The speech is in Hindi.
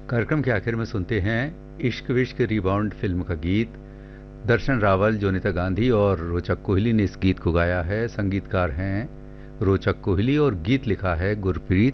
कार्यक्रम के आखिर में सुनते हैं इश्क विश्क रिबाउंड फिल्म का गीत। दर्शन रावल, जोनिता गांधी और रोचक कोहली ने इस गीत को गाया है। संगीतकार हैं रोचक कोहली और गीत लिखा है गुरप्रीत